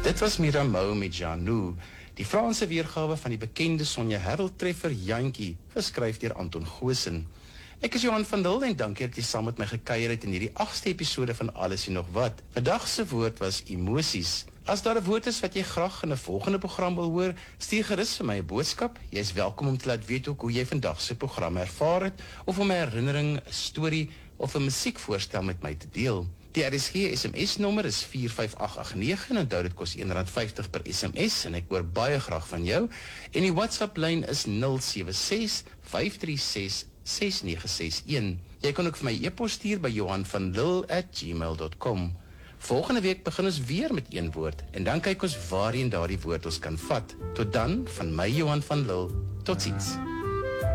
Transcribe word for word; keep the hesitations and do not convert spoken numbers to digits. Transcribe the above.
Dit was Mirabeau met Janou, die Franse weergawe van die bekende Sonja Herald treffer Jantjie, geskryf deur Anton Goosen. Ek is Johan van Dil en dankie dat jy saam met my gekuier het in hierdie agste episode van Alles en Nog Wat. Vandag se woord was emosies. As daar 'n woord is wat jy graag in 'n volgende program wil hoor, stuur gerus vir my 'n boodskap. Jy is welkom om te laat weet ook hoe jy vandag se program ervaar het, of om 'n herinnering, 'n storie of 'n musiekvoorstel met my te deel. Die R S G S M S-nommer is vier vyf agt agt nege en onthou dit kos een rand vyftig per S M S en ek hoor baie graag van jou. En die WhatsApp-lyn is nul sewe ses vyf drie ses ses nege ses een. Jy kan ook vir my e-pos stuur by johan van lille at gmail dot com. Volgende week begin ons weer met een woord en dan kyk ons waarheen daardie woord ons kan vat. Tot dan, van my Johan van Lille. Totsiens.